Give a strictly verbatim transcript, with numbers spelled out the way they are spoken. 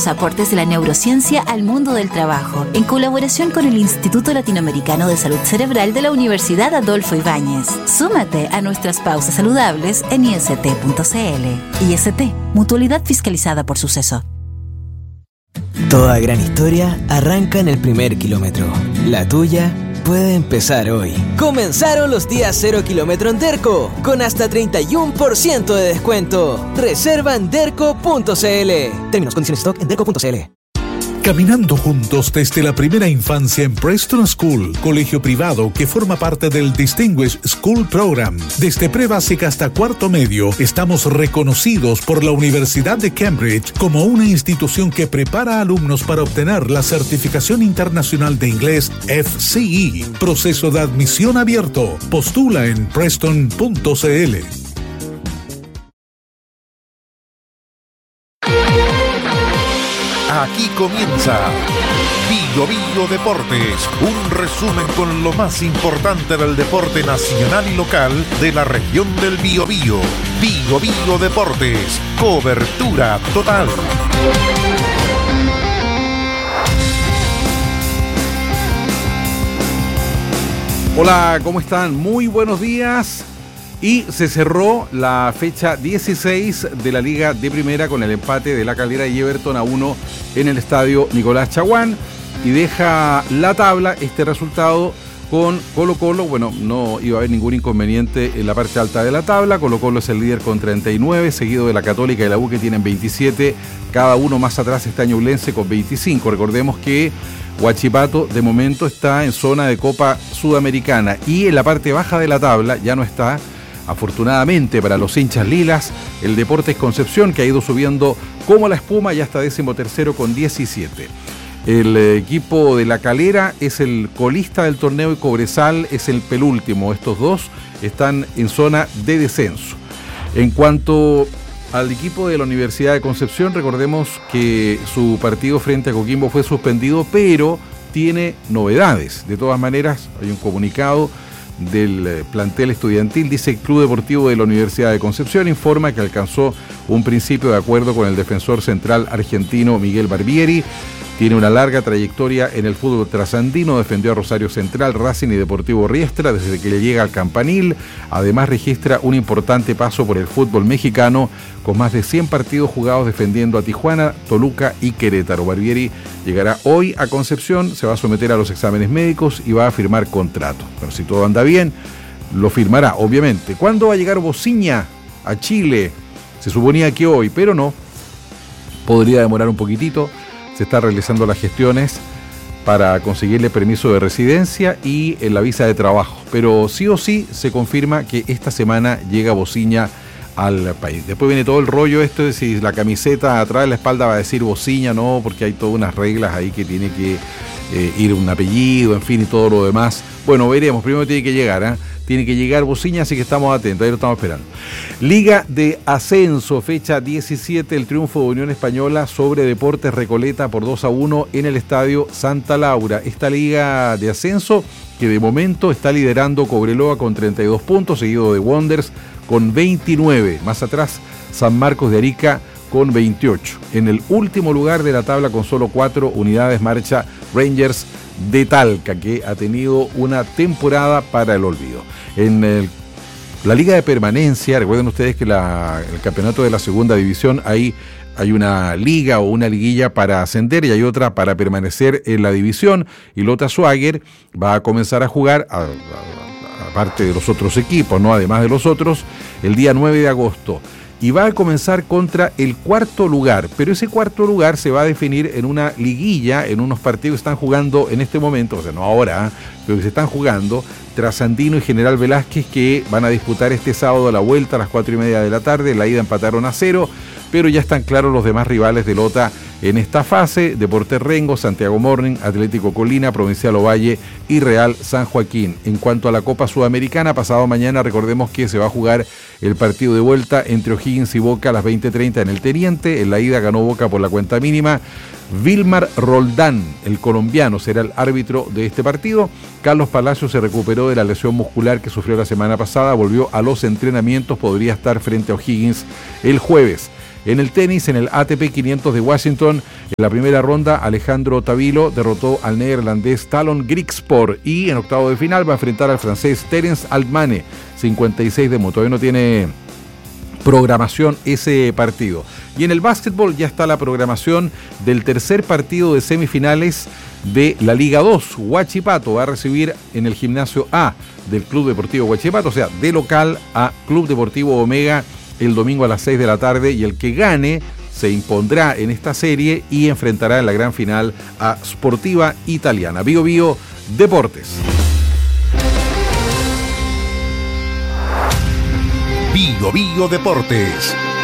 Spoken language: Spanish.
los aportes de la neurociencia al mundo del trabajo, en colaboración con el Instituto Latinoamericano de Salud Cerebral de la Universidad Adolfo Ibáñez. Súmate a nuestras pausas saludables en i s t punto c l. I S T, Mutualidad Fiscalizada por Suceso. Toda gran historia arranca en el primer kilómetro. La tuya puede empezar hoy. Comenzaron los días cero kilómetro en Derco, con hasta treinta y uno por ciento de descuento. Reserva en derco punto c l. Términos, condiciones, stock en derco punto c l. Caminando juntos desde la primera infancia en Preston School, colegio privado que forma parte del Distinguished School Program. Desde prebásica hasta cuarto medio, estamos reconocidos por la Universidad de Cambridge como una institución que prepara alumnos para obtener la certificación internacional de inglés F C E. Proceso de admisión abierto. Postula en preston punto c l. Aquí comienza Bio Bio Deportes, un resumen con lo más importante del deporte nacional y local de la región del Biobío. Bio Bio Deportes, cobertura total. Hola, ¿cómo están? Muy buenos días. Y se cerró la fecha dieciséis de la Liga de Primera con el empate de La Calera y Everton a uno en el estadio Nicolás Chaguán, y deja la tabla este resultado con Colo Colo. Bueno, no iba a haber ningún inconveniente en la parte alta de la tabla. Colo Colo es el líder con treinta y nueve, seguido de la Católica y la U, que tienen veintisiete, cada uno. Más atrás está Ñublense con veinticinco. Recordemos que Huachipato de momento está en zona de Copa Sudamericana, y en la parte baja de la tabla ya no está, afortunadamente para los hinchas lilas, el Deportes Concepción, que ha ido subiendo como la espuma, ya está décimo tercero con diecisiete. El equipo de La Calera es el colista del torneo y Cobresal es el penúltimo. Estos dos están en zona de descenso. En cuanto al equipo de la Universidad de Concepción, recordemos que su partido frente a Coquimbo fue suspendido, pero tiene novedades. De todas maneras, hay un comunicado del plantel estudiantil. Dice: el Club Deportivo de la Universidad de Concepción informa que alcanzó un principio de acuerdo con el defensor central argentino Miguel Barbieri. Tiene una larga trayectoria en el fútbol trasandino, defendió a Rosario Central, Racing y Deportivo Riestra desde que le llega al Campanil. Además registra un importante paso por el fútbol mexicano, con más de cien partidos jugados defendiendo a Tijuana, Toluca y Querétaro. Barbieri llegará hoy a Concepción, se va a someter a los exámenes médicos y va a firmar contrato. Pero si todo anda bien, lo firmará, obviamente. ¿Cuándo va a llegar Bociña a Chile? Se suponía que hoy, pero no. Podría demorar un poquitito. Se está realizando las gestiones para conseguirle permiso de residencia y la visa de trabajo. Pero sí o sí se confirma que esta semana llega Bociña al país. Después viene todo el rollo esto de si la camiseta atrás de la espalda va a decir Bociña, no, porque hay todas unas reglas ahí que tiene que eh, ir un apellido, en fin, y todo lo demás. Bueno, veremos. Primero tiene que llegar, ¿eh? Tiene que llegar Bociña, así que estamos atentos, ahí lo estamos esperando. Liga de Ascenso, fecha diecisiete, el triunfo de Unión Española sobre Deportes Recoleta por dos a uno en el estadio Santa Laura. Esta Liga de Ascenso que de momento está liderando Cobreloa con treinta y dos puntos, seguido de Wanderers con veintinueve. Más atrás, San Marcos de Arica con veintiocho. En el último lugar de la tabla con solo cuatro unidades marcha Rangers de Talca, que ha tenido una temporada para el olvido. En el, la Liga de Permanencia, recuerden ustedes que la, el campeonato de la segunda división, ahí hay una liga o una liguilla para ascender y hay otra para permanecer en la división, y Lota Schwager va a comenzar a jugar, a, a, aparte de los otros equipos, ¿no? Además de los otros, el día nueve de agosto. Y va a comenzar contra el cuarto lugar, pero ese cuarto lugar se va a definir en una liguilla, en unos partidos que están jugando en este momento, o sea, no ahora, pero que se están jugando, Trasandino y General Velázquez, que van a disputar este sábado a la vuelta a las cuatro y media de la tarde. La ida empataron a cero, pero ya están claros los demás rivales de Lota en esta fase: Deportes Rengo, Santiago Morning, Atlético Colina, Provincial Ovalle y Real San Joaquín. En cuanto a la Copa Sudamericana, pasado mañana recordemos que se va a jugar el partido de vuelta entre O'Higgins y Boca a las veinte treinta en el Teniente. En la ida ganó Boca por la cuenta mínima. Vilmar Roldán, el colombiano, será el árbitro de este partido. Carlos Palacios se recuperó de la lesión muscular que sufrió la semana pasada, volvió a los entrenamientos, podría estar frente a O'Higgins el jueves. En el tenis, en el A T P quinientos de Washington, en la primera ronda, Alejandro Tavilo derrotó al neerlandés Talon Griekspoor y en octavo de final va a enfrentar al francés Terence Altmane, cincuenta y seis de moto. Todavía no tiene programación ese partido. Y en el básquetbol ya está la programación del tercer partido de semifinales de la Liga dos. Huachipato va a recibir en el gimnasio A del Club Deportivo Huachipato, o sea, de local a Club Deportivo Omega el domingo a las seis de la tarde, y el que gane se impondrá en esta serie y enfrentará en la gran final a Sportiva Italiana. Bio Bio Deportes. Bio Bio Deportes,